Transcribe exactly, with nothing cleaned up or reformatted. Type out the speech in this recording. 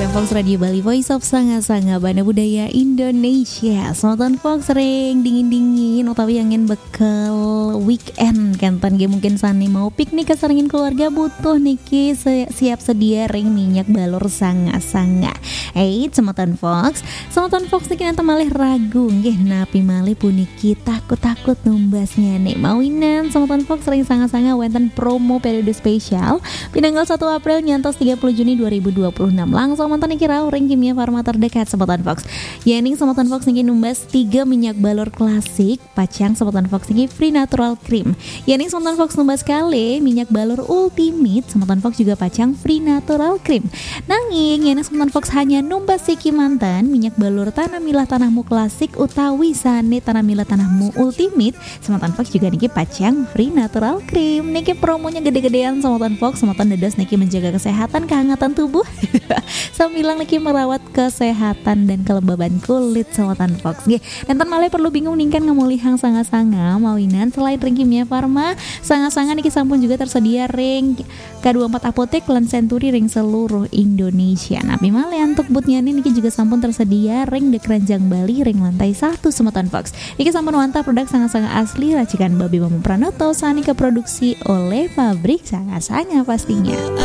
Fox Radio Bali, Voice of Sanga-Sanga Banda Budaya Indonesia. Semoton Fox sering dingin-dingin utawi angin bekal weekend kanton ge mungkin sani mau piknik kesarengin keluarga butuh niki se- siap sedia ring minyak balur sanga-sanga. Hey, semoton Fox, semoton Fox niki nanti malih ragu nggih napi malih puniki takut-takut numbasnya nih mawinan. Semoton Fox sering sanga-sanga wonten promo periode spesial pinanggal satu April nyantos tiga puluh Juni dua ribu dua puluh enam. Langsung mantan niki rau ring Kimia Farma terdekat Semoton Fox. Yening Semoton Fox niki numbas tiga minyak balur klasik pacang Semoton Fox niki free natural cream. Yening Semoton Fox numbas kali minyak balur ultimate Semoton Fox juga pacang free natural cream. Nanging yening Semoton Fox hanya numbas siki mantan minyak balur tanah milah tanahmu klasik utawi sane tanah milah tanahmu ultimate Semoton Fox juga niki pacang free natural cream. Niki promonya gede-gedean Semoton Fox. Semoton dedas niki menjaga kesehatan kehangatan tubuh sambilang niki merawat kesehatan dan kelembaban kulit Semoton Fox nggih. Enten malih perlu bingung ningkan ngemulihang sanga-sanga mawinan selain ring Kimia Farma, sanga-sanga niki sampun juga tersedia ring K dua puluh empat apotek lan Century ring seluruh Indonesia. Napi malih untuk butnya niki juga sampun tersedia ring The Keranjang Bali ring lantai satu Semoton Fox. Niki sampun wantah produk sanga-sanga asli racikan Babi Mamu Pranoto sanika produksi oleh pabrik sanga-sanga pastinya.